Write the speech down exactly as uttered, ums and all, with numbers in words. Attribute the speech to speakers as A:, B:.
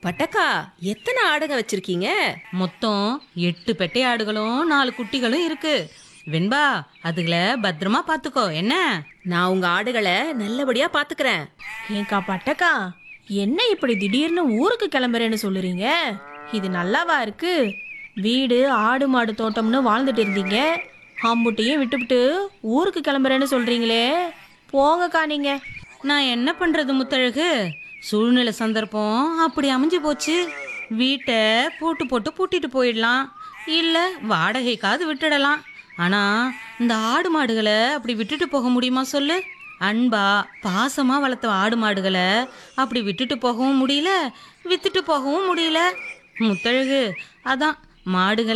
A: பட்டக்கா, எத்தனை ஆடுங்க வச்சிருக்கீங்க?
B: மொத்தம் எட்டு பெட்டை ஆடுகளும் நாலு குட்டிகளும் இருக்கு. வெண்பா, அதுகளை பத்திரமா பாத்துக்கோ என்ன.
A: நான் உங்க ஆடுகளை நல்லபடியா பாத்துக்கிறேன்.
C: ஏங்கா பட்டக்கா, என்ன இப்படி திடீர்னு ஊருக்கு கிளம்புறேன்னு சொல்லுறீங்க? இது நல்லாவா இருக்கு? வீடு ஆடு மாடு தோட்டம்னு வாழ்ந்துட்டு இருந்தீங்க, அம்புட்டையும் விட்டுவிட்டு ஊருக்கு கிளம்புறேன்னு சொல்றீங்களே, போங்கக்கா நீங்க.
B: நான் என்ன பண்றது முத்தழகு, சூழ்நிலை சந்தர்ப்பம் அப்படி அமைஞ்சு போச்சு. வீட்டை பூட்டு போட்டு பூட்டிட்டு போயிடலாம், இல்ல வாடகைக்காவது விட்டுடலாம். ஆனா இந்த ஆடு மாடுகளை அப்படி விட்டுட்டு போக முடியுமா சொல்லு? அன்பா பாசமா வளர்த்த ஆடு மாடுகளை அப்படி விட்டுட்டு போகவும் முடியல, வித்துட்டு போகவும் முடியல முத்தழகு. அதான் மாடுகளை